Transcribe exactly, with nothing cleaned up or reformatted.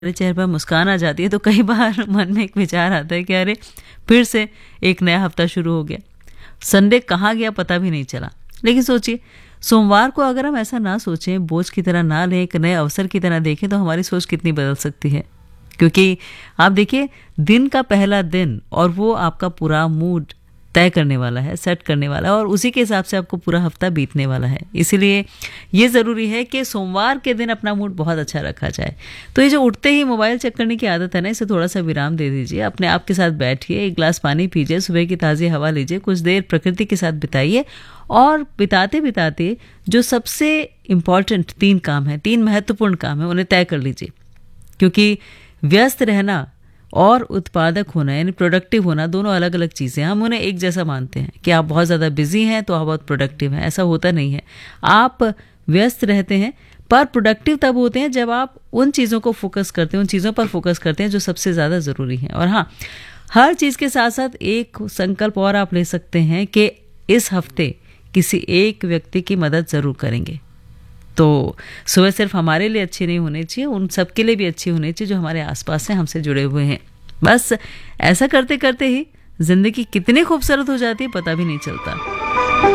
मेरे चेहरे पर मुस्कान आ जाती है तो कई बार मन में एक विचार आता है कि अरे फिर से एक नया हफ्ता शुरू हो गया। संडे कहाँ गया पता भी नहीं चला। लेकिन सोचिए, सोमवार को अगर हम ऐसा ना सोचें, बोझ की तरह ना लें, एक नए अवसर की तरह देखें तो हमारी सोच कितनी बदल सकती है। क्योंकि आप देखिए, दिन का पहला दिन और वो आपका पूरा मूड तय करने वाला है, सेट करने वाला है और उसी के हिसाब से आपको पूरा हफ्ता बीतने वाला है। इसीलिए ये ज़रूरी है कि सोमवार के दिन अपना मूड बहुत अच्छा रखा जाए। तो ये जो उठते ही मोबाइल चेक करने की आदत है ना, इसे थोड़ा सा विराम दे दीजिए। अपने आप के साथ बैठिए, एक गिलास पानी पीजिए, सुबह की ताज़ी हवा लीजिए, कुछ देर प्रकृति के साथ बिताइए और बिताते बिताते जो सबसे इम्पॉर्टेंट तीन काम हैं, तीन महत्वपूर्ण काम हैं, उन्हें तय कर लीजिए। क्योंकि व्यस्त रहना और उत्पादक होना यानी प्रोडक्टिव होना दोनों अलग अलग चीज़ें हैं। हम उन्हें एक जैसा मानते हैं कि आप बहुत ज़्यादा बिजी हैं तो आप बहुत प्रोडक्टिव हैं। ऐसा होता नहीं है। आप व्यस्त रहते हैं पर प्रोडक्टिव तब होते हैं जब आप उन चीज़ों को फोकस करते हैं, उन चीज़ों पर फोकस करते हैं जो सबसे ज़्यादा ज़रूरी हैं। और हाँ, हर चीज़ के साथ साथ एक संकल्प और आप ले सकते हैं कि इस हफ्ते किसी एक व्यक्ति की मदद ज़रूर करेंगे। तो सुबह सिर्फ हमारे लिए अच्छी नहीं होनी चाहिए, उन सबके लिए भी अच्छी होनी चाहिए जो हमारे आसपास हैं, हमसे जुड़े हुए हैं। बस ऐसा करते करते ही जिंदगी कितनी खूबसूरत हो जाती है पता भी नहीं चलता।